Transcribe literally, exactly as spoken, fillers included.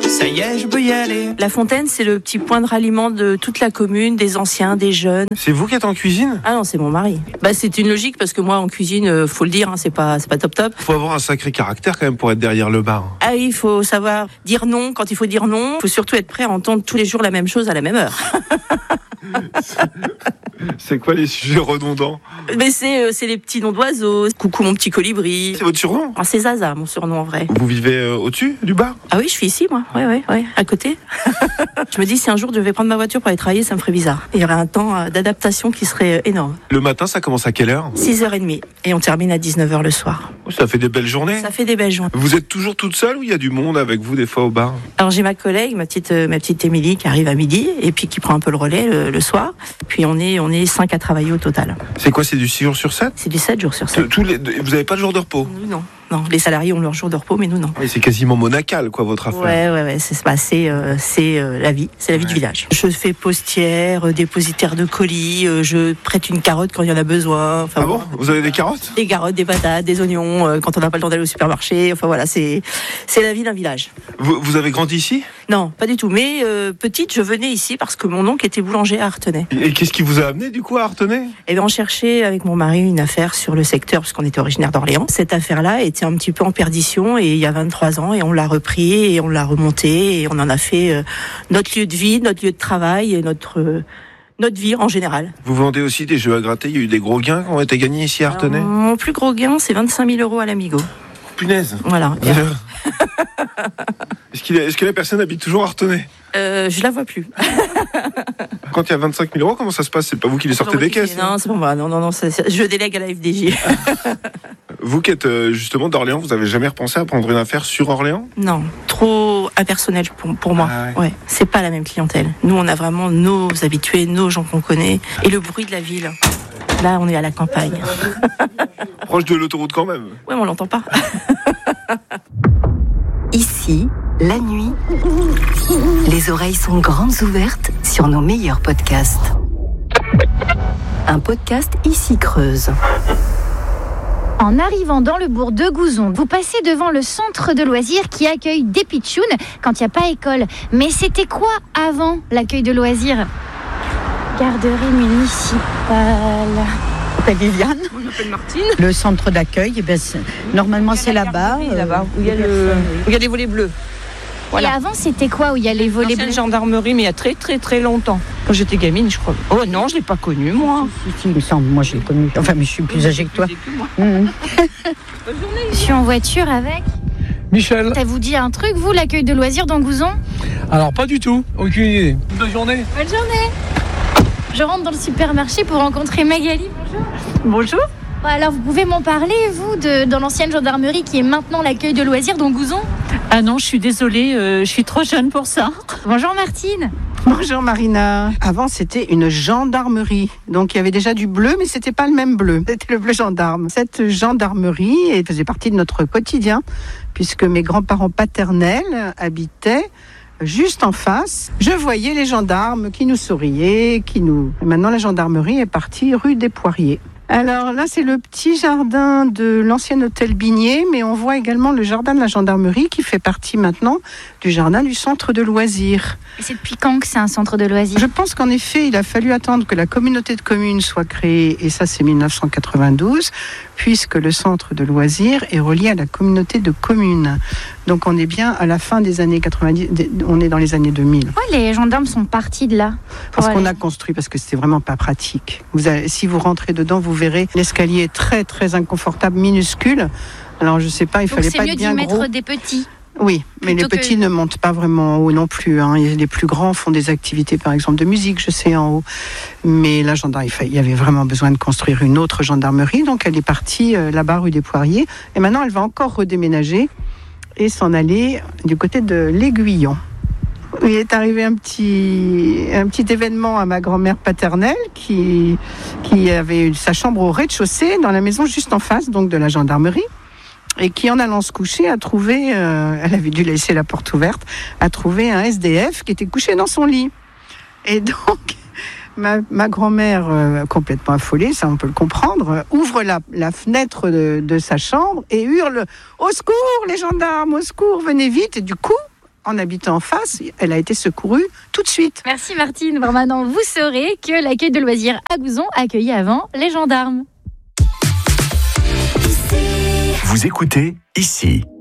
Ça y est, je peux y aller. La fontaine, c'est le petit point de ralliement de toute la commune, des anciens, des jeunes. C'est vous qui êtes en cuisine ? Ah non, c'est mon mari. Bah, c'est une logique parce que moi, en cuisine, euh, faut le dire, hein, c'est pas, c'est pas top top. Faut avoir un sacré caractère quand même pour être derrière le bar. Ah oui, il faut savoir dire non quand il faut dire non. Il faut surtout être prêt à entendre tous les jours la même chose à la même heure. C'est quoi les sujets redondants ? Mais c'est, euh, c'est les petits noms d'oiseaux. Coucou mon petit colibri. C'est votre surnom ? Ah, c'est Zaza, mon surnom en vrai. Vous vivez euh, au-dessus du bar ? Ah oui, je suis ici, moi. Ouais, ouais, ouais, à côté. Je me dis, si un jour je devais prendre ma voiture pour aller travailler, ça me ferait bizarre. Il y aurait un temps euh, d'adaptation qui serait euh, énorme. Le matin, ça commence à quelle heure ? six heures trente et on termine à dix-neuf heures le soir. Oh, ça fait des belles journées. Ça fait des belles journées. Vous êtes toujours toute seule ou il y a du monde avec vous des fois au bar ? Alors j'ai ma collègue, ma petite, euh, ma petite Émilie qui arrive à midi et puis qui prend un peu le relais le, le soir. Puis on est, on est cinq à travailler au total. C'est quoi, c'est du six jours sur sept ? C'est du sept jours sur sept. Tous les... Vous n'avez pas de jour de repos ? Nous, non. Non, les salariés ont leur jour de repos, mais nous, non. Oui, c'est quasiment monacal, quoi, votre affaire. Ouais, ouais, ouais, c'est, bah, c'est, euh, c'est euh, la vie, c'est la vie ouais. du village. Je fais postière, euh, dépositaire de colis, euh, je prête une carotte quand il y en a besoin. Enfin, ah bon, bon Vous avez des carottes ? Des carottes, des patates, des oignons, euh, quand on n'a pas le temps d'aller au supermarché. Enfin voilà, c'est, c'est la vie d'un village. Vous, vous avez grandi ici ? Non, pas du tout. Mais euh, petite, je venais ici parce que mon oncle était boulanger à Artenay. Et qu'est-ce qui vous a amené du coup à Artenay ? Eh bien, on cherchait avec mon mari une affaire sur le secteur, puisqu'on était originaire d'Orléans. Cette affaire-là était un petit peu en perdition et il y a vingt-trois ans et on l'a repris et on l'a remonté et on en a fait euh, notre lieu de vie, notre lieu de travail et notre euh, notre vie en général. Vous vendez aussi des jeux à gratter, il y a eu des gros gains qui ont été gagnés ici à Artenay ? Alors, mon plus gros gain, c'est vingt-cinq mille euros à l'Amigo. Punaise. Voilà. Est-ce, qu'il est, est-ce que la personne habite toujours à Artenay ? Euh, je la vois plus. Quand il y a vingt-cinq mille euros, comment ça se passe ? C'est pas vous qui les sortez des caisses ? Non, c'est bon, bah, non, non, non, c'est, c'est, je délègue à la F D J. Vous qui êtes euh, justement d'Orléans, vous avez jamais repensé à prendre une affaire sur Orléans ? Non, trop impersonnel pour, pour moi. Ah ouais. ouais, c'est pas la même clientèle. Nous, on a vraiment nos habitués, nos gens qu'on connaît, et le bruit de la ville. Là, on est à la campagne. Proche de l'autoroute quand même. Ouais, mais on l'entend pas. Ici, la nuit, les oreilles sont grandes ouvertes sur nos meilleurs podcasts. Un podcast Ici Creuse. En arrivant dans le bourg de Gouzon, vous passez devant le centre de loisirs qui accueille des pitchounes quand il n'y a pas école. Mais c'était quoi avant l'accueil de loisirs ? Garderie municipale. Je m'appelle Viviane. Moi, je m'appelle Martine. Le centre d'accueil, eh bien, c'est, normalement c'est là-bas. Euh, là-bas où il y a, le, où il y a les volets bleus. Voilà. Et avant, c'était quoi où il y a les volets bleus ? L'ancienne gendarmerie, mais il y a très très très longtemps. Quand j'étais gamine, je crois. Oh non, je ne l'ai pas connue, moi. Si, si, il me semble. Moi, je l'ai connue. Enfin, mais je suis plus âgée que toi. Mmh. Bonne journée. Je suis en voiture avec Michel. Ça vous dit un truc, vous, l'accueil de loisirs dans Gouzon ? Alors, pas du tout. Aucune idée. Bonne journée. Bonne journée. Je rentre dans le supermarché pour rencontrer Magali. Bonjour. Bonjour. Alors, vous pouvez m'en parler, vous, de, dans l'ancienne gendarmerie qui est maintenant l'accueil de loisirs dans Gouzon ? Ah non, je suis désolée, euh, je suis trop jeune pour ça. Bonjour Martine. Bonjour Marina. Avant, c'était une gendarmerie. Donc, il y avait déjà du bleu, mais c'était pas le même bleu. C'était le bleu gendarme. Cette gendarmerie elle faisait partie de notre quotidien, puisque mes grands-parents paternels habitaient juste en face. Je voyais les gendarmes qui nous souriaient, qui nous... Et maintenant, la gendarmerie est partie rue des Poiriers. Alors là, c'est le petit jardin de l'ancien hôtel Bigné, mais on voit également le jardin de la gendarmerie qui fait partie maintenant du jardin du centre de loisirs. Et c'est depuis quand que c'est un centre de loisirs ? Je pense qu'en effet, il a fallu attendre que la communauté de communes soit créée, et ça c'est dix-neuf cent quatre-vingt-douze, puisque le centre de loisirs est relié à la communauté de communes. Donc on est bien à la fin des années quatre-vingt-dix, on est dans les années deux mille. Pourquoi les gendarmes sont partis de là ? Parce qu'on a construit, parce que c'était vraiment pas pratique. Vous avez, si vous rentrez dedans, vous verrez, l'escalier est très très inconfortable, minuscule. Alors je sais pas, il Donc fallait pas être bien gros. C'est mieux d'y mettre des petits. Oui, mais les petits que... ne montent pas vraiment en haut non plus. Hein. Les plus grands font des activités, par exemple, de musique, je sais, en haut. Mais la gendarmerie, il y avait vraiment besoin de construire une autre gendarmerie. Donc, elle est partie euh, là-bas, rue des Poiriers. Et maintenant, elle va encore redéménager et s'en aller du côté de l'Aiguillon. Il est arrivé un petit, un petit événement à ma grand-mère paternelle qui, qui avait eu sa chambre au rez-de-chaussée dans la maison juste en face, donc de la gendarmerie. Et qui, en allant se coucher, a trouvé, euh, elle avait dû laisser la porte ouverte, a trouvé un S D F qui était couché dans son lit. Et donc, ma, ma grand-mère, euh, complètement affolée, ça on peut le comprendre, ouvre la, la fenêtre de, de sa chambre et hurle « Au secours, les gendarmes, au secours, venez vite !» Et du coup, en habitant en face, elle a été secourue tout de suite. Merci Martine. Bon, maintenant, vous saurez que l'accueil de loisirs à Gouzon accueillait avant les gendarmes. Vous écoutez ici.